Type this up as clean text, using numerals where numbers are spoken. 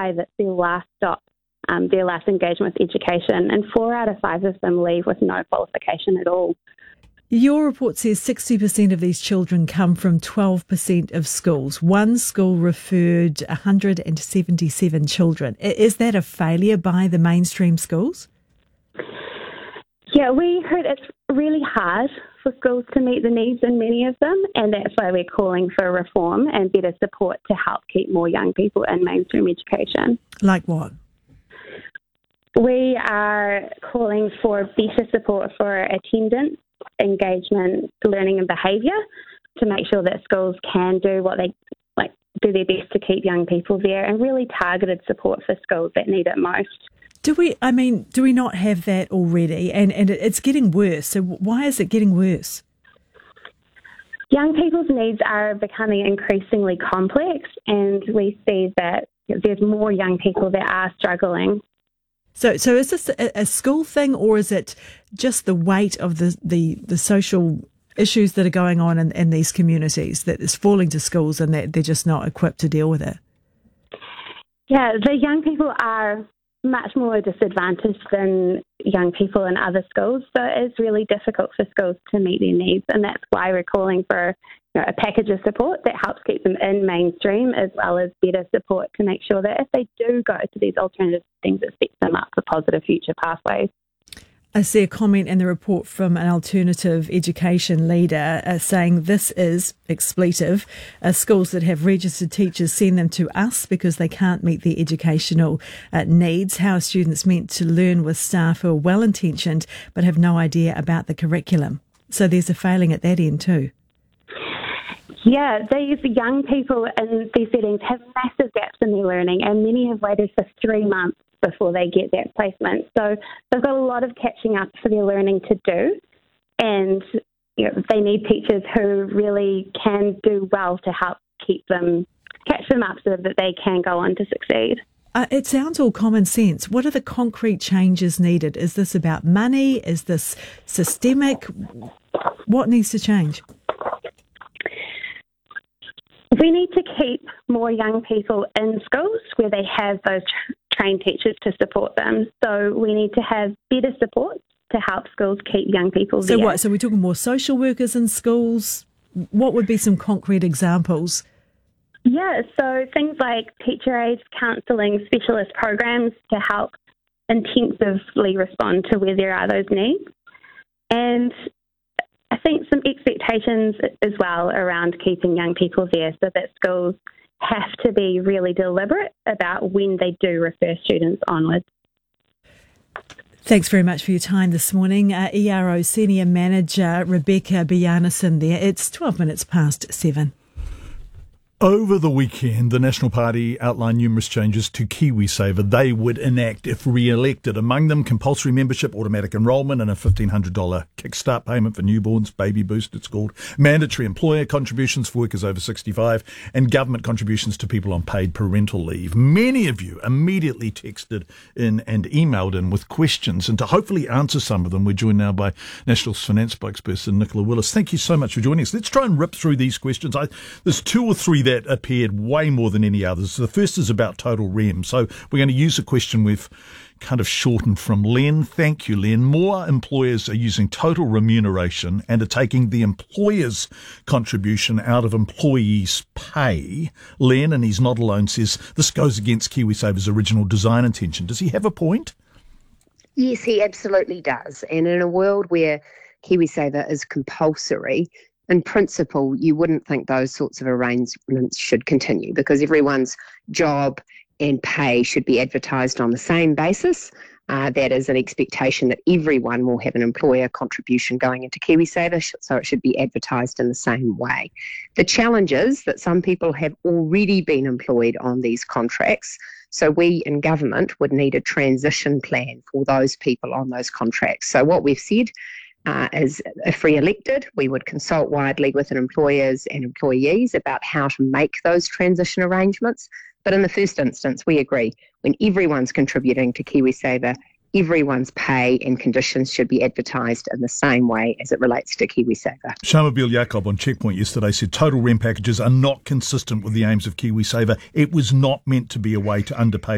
5, it's their last stop, their last engagement with education, and 4 out of 5 of them leave with no qualification at all. Your report says 60% of these children come from 12% of schools. One school referred 177 children. Is that a failure by the mainstream schools? Yeah, we heard it's really hard for schools to meet the needs in many of them, and that's why we're calling for reform and better support to help keep more young people in mainstream education. Like what? We are calling for better support for attendance, engagement, learning and behaviour to make sure that schools can do what they do their best to keep young people there, and really targeted support for schools that need it most. Do we not have that already? And it's getting worse. So why is it getting worse? Young people's needs are becoming increasingly complex, and we see that there's more young people that are struggling. So is this a school thing, or is it just the weight of the social issues that are going on in these communities that is falling to schools and that they're just not equipped to deal with it? Yeah, the young people are much more disadvantaged than young people in other schools, so it's really difficult for schools to meet their needs, and that's why we're calling for a package of support that helps keep them in mainstream, as well as better support to make sure that if they do go to these alternative things, it sets them up for positive future pathways. I see a comment in the report from an alternative education leader saying this is expletive. Schools that have registered teachers send them to us because they can't meet their educational needs. How are students meant to learn with staff who are well-intentioned but have no idea about the curriculum? So there's a failing at that end too. Yeah, these young people in these settings have massive gaps in their learning, and many have waited for 3 months before they get that placement. So they've got a lot of catching up for their learning to do, and they need teachers who really can do well to help catch them up so that they can go on to succeed. It sounds all common sense. What are the concrete changes needed? Is this about money? Is this systemic? What needs to change? We need to keep more young people in schools where they have those trained teachers to support them. So we need to have better support to help schools keep young people there. So what? So we're talking more social workers in schools? What would be some concrete examples? Yeah, so things like teacher aides, counselling, specialist programs to help intensively respond to where there are those needs. And I think some expectations as well around keeping young people there, so that schools have to be really deliberate about when they do refer students onwards. Thanks very much for your time this morning. ERO Senior Manager Rebecca Bjarnason there. It's 12 minutes past 7. Over the weekend, the National Party outlined numerous changes to KiwiSaver they would enact if re-elected. Among them, compulsory membership, automatic enrolment and a $1,500 kickstart payment for newborns, Baby Boost it's called, mandatory employer contributions for workers over 65 and government contributions to people on paid parental leave. Many of you immediately texted in and emailed in with questions, and to hopefully answer some of them, we're joined now by National's finance spokesperson Nicola Willis. Thank you so much for joining us. Let's try and rip through these questions. There's 2 or 3 that appeared way more than any others. The first is about total REM. So we're going to use a question we've kind of shortened from Len. Thank you, Len. More employers are using total remuneration and are taking the employer's contribution out of employees' pay. Len, and he's not alone, says this goes against KiwiSaver's original design intention. Does he have a point? Yes, he absolutely does. And in a world where KiwiSaver is compulsory, in principle, you wouldn't think those sorts of arrangements should continue, because everyone's job and pay should be advertised on the same basis. That is an expectation that everyone will have an employer contribution going into KiwiSaver, so it should be advertised in the same way. The challenge is that some people have already been employed on these contracts, so we in government would need a transition plan for those people on those contracts. So what we've said is, if re-elected, we would consult widely with employers and employees about how to make those transition arrangements. But in the first instance, we agree, when everyone's contributing to KiwiSaver, everyone's pay and conditions should be advertised in the same way as it relates to KiwiSaver. Shamabil Yacob on Checkpoint yesterday said total REM packages are not consistent with the aims of KiwiSaver. It was not meant to be a way to underpay